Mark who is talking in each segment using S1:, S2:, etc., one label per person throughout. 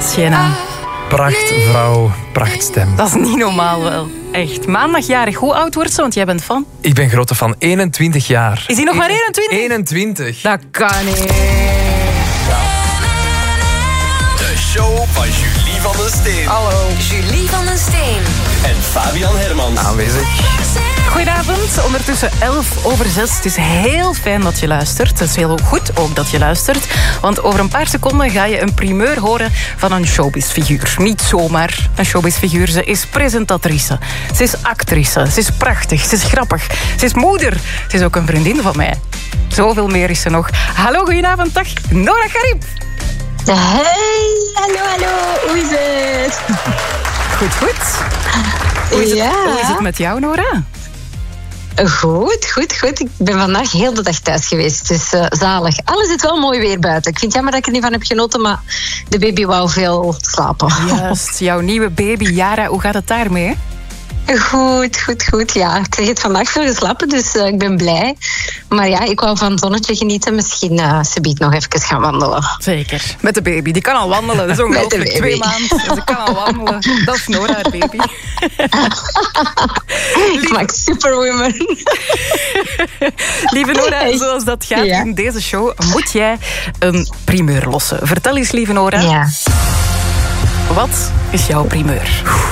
S1: Sienna.
S2: Prachtvrouw, prachtstem.
S1: Dat is niet normaal wel. Echt. Maandagjarig. Hoe oud wordt ze? Want jij bent van?
S2: Ik ben grote fan. 21 jaar.
S1: Is hij nog maar 21?
S2: 21.
S1: Dat kan niet.
S3: De show van Julie van den Steen.
S1: Hallo.
S4: Julie van den Steen.
S3: En Fabian Hermans.
S2: Aanwezig.
S1: Goedenavond, ondertussen 6:11. Het is heel fijn dat je luistert. Het is heel goed ook dat je luistert. Want over een paar seconden ga je een primeur horen van een showbizfiguur. Niet zomaar een showbizfiguur. Ze is presentatrice. Ze is actrice. Ze is prachtig. Ze is grappig. Ze is moeder. Ze is ook een vriendin van mij. Zoveel meer is ze nog. Hallo, goedenavond. Dag, Nora Garib.
S5: Hey, hallo, hoe is het?
S1: Goed. Hoe is het met jou, Nora?
S5: Goed. Ik ben vandaag heel de dag thuis geweest, dus zalig. Alles is wel mooi weer buiten. Ik vind het jammer dat ik er niet van heb genoten, maar de baby wou veel slapen.
S1: Juist, jouw nieuwe baby, Yara, hoe gaat het daarmee?
S5: Goed. Ja, ik zeg het vandaag veel geslapen, dus ik ben blij. Maar ja, ik wou van het zonnetje genieten. Misschien subiet nog even gaan wandelen.
S1: Zeker. Met de baby. Die kan al wandelen. Dat is ongelooflijk. 2 maanden. Ze kan al wandelen. Dat is Nora, haar baby.
S5: Ik maak superwoman.
S1: Lieve Nora, zoals dat gaat in deze show, moet jij een primeur lossen. Vertel eens, lieve Nora.
S5: Ja.
S1: Wat is jouw primeur?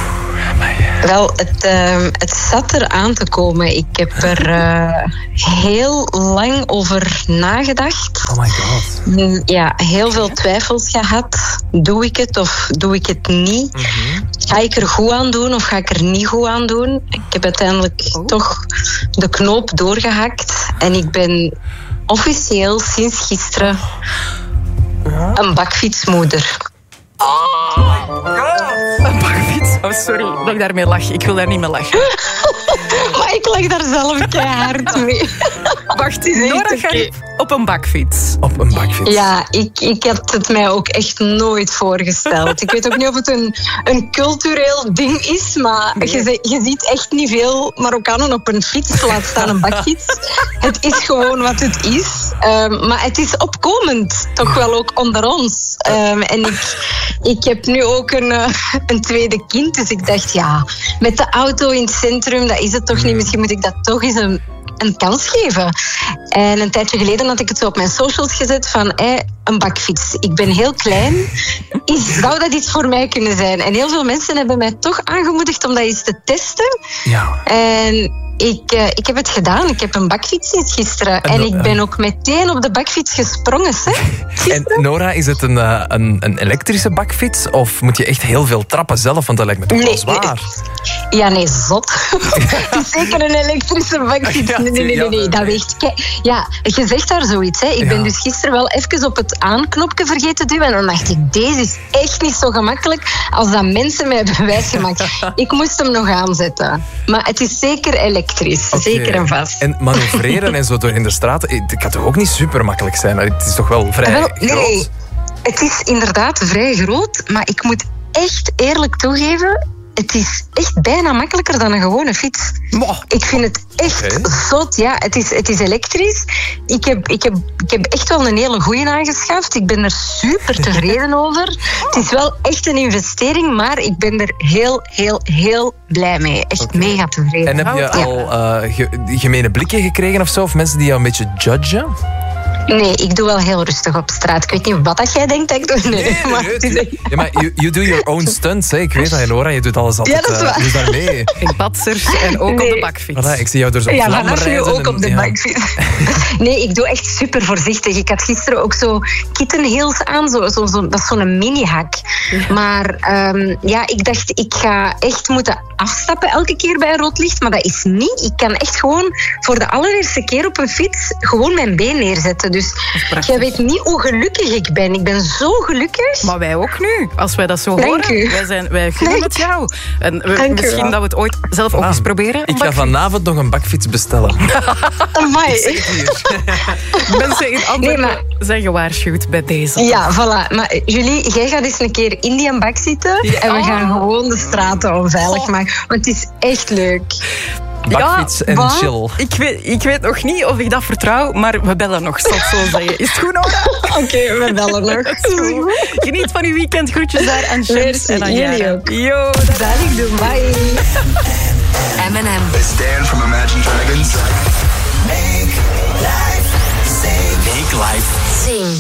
S5: Wel, het zat er aan te komen. Ik heb er heel lang over nagedacht.
S2: Oh my god.
S5: Ja, heel veel twijfels gehad. Doe ik het of doe ik het niet? Mm-hmm. Ga ik er goed aan doen of ga ik er niet goed aan doen? Ik heb uiteindelijk toch de knoop doorgehakt. En ik ben officieel sinds gisteren een bakfietsmoeder.
S1: Oh my god. Een bakfiets? Oh, sorry dat ik daarmee lach. Ik wil daar niet mee lachen.
S5: Maar ik lag daar zelf keihard mee.
S1: Wacht, Nora Garib op een bakfiets.
S2: Op een bakfiets.
S5: Ja, ik had het mij ook echt nooit voorgesteld. Ik weet ook niet of het een cultureel ding is, maar je ziet echt niet veel Marokkanen op een fiets, laat staan een bakfiets. Het is gewoon wat het is. Maar het is opkomend, toch wel ook onder ons. En ik heb nu ook een tweede kind, dus ik dacht, ja, met de auto in het centrum, dat is het toch niet. Misschien moet ik dat toch eens een kans geven. En een tijdje geleden had ik het zo op mijn socials gezet van een bakfiets. Ik ben heel klein. Zou dat iets voor mij kunnen zijn? En heel veel mensen hebben mij toch aangemoedigd om dat eens te testen. Ja. En ik heb het gedaan. Ik heb een bakfiets sinds gisteren. En ik ben ook meteen op de bakfiets gesprongen.
S2: En Nora, is het een elektrische bakfiets? Of moet je echt heel veel trappen zelf? Want dat lijkt me toch wel zwaar.
S5: Nee, zot. Het is zeker een elektrische bakfiets. Nee. Dat weegt... Ja, je zegt daar zoiets. Hè. Ik ben dus gisteren wel even op het aanknopje vergeten te duwen. En dan dacht ik, deze is echt niet zo gemakkelijk als dat mensen mij hebben wijsgemaakt. Ik moest hem nog aanzetten. Maar het is zeker elektrisch. Zeker en vast.
S2: En manoeuvreren en zo door in de straten, het kan toch ook niet super makkelijk zijn? Het is toch wel vrij groot?
S5: Nee, het is inderdaad vrij groot, maar ik moet echt eerlijk toegeven, het is echt bijna makkelijker dan een gewone fiets. Ik vind het echt zot. Ja, het is elektrisch. Ik heb echt wel een hele goeie aangeschaft. Ik ben er super tevreden over. Het is wel echt een investering, maar ik ben er heel blij mee. Echt mega tevreden.
S2: En heb je al gemene blikken gekregen of zo? Of mensen die jou een beetje judgen?
S5: Nee, ik doe wel heel rustig op straat. Ik weet niet wat dat jij denkt dat ik doe. Nee.
S2: Maar you do your own stunts, hè. Ik weet dat, Nora. Je doet alles altijd.
S5: Ja, dat is waar.
S2: Dus daarmee.
S1: In padsers en ook op de bakfiets.
S2: Voilà, ik zie jou dus op vlammen rijden.
S5: Ook op de bakfiets. Nee, ik doe echt super voorzichtig. Ik had gisteren ook zo kittenheels aan. Dat is zo'n mini-hak. Ja. Maar ik dacht, ik ga echt moeten afstappen elke keer bij een rood licht. Maar dat is niet. Ik kan echt gewoon voor de allereerste keer op een fiets gewoon mijn been neerzetten. Dus jij weet niet hoe gelukkig ik ben. Ik ben zo gelukkig.
S1: Maar wij ook nu, als wij dat zo horen. Wij gunnen het jou. En misschien dat we het ooit zelf ook eens proberen.
S2: Ik ga vanavond nog een bakfiets bestellen.
S5: Amai.
S1: Mensen in andere zijn gewaarschuwd bij deze.
S5: Ja, voilà. Maar Julie, jij gaat eens een keer in die bak zitten. Ja. En we gaan gewoon de straten onveilig maken. Want het is echt leuk.
S2: bakfiets en
S1: wat?
S2: chill.
S1: Ik weet nog niet of ik dat vertrouw, maar we bellen nog, zal ik zo zeggen. Is het goed, Nora?
S5: Oké, we bellen nog.
S1: Geniet van uw weekend. Groetjes daar aan James
S5: Merci,
S1: en aan
S5: jullie
S1: Jara.
S5: ook.
S1: Yo,
S5: Zalig doen, bye.
S4: M&M.
S3: It's Dan from Imagine Dragons.
S4: Make life sing.
S3: Make life
S4: Sing.